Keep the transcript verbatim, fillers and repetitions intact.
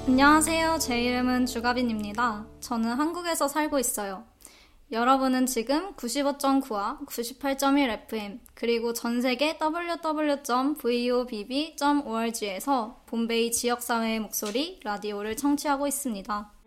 안녕하세요. 제 이름은 주가빈입니다. 저는 한국에서 살고 있어요. 여러분은 지금 구십오 점 구와 구십팔 점 일 에프엠 그리고 전세계 더블유 더블유 점 브이오비비 점 오알지에서 봄베이 지역사회의 목소리 라디오를 청취하고 있습니다.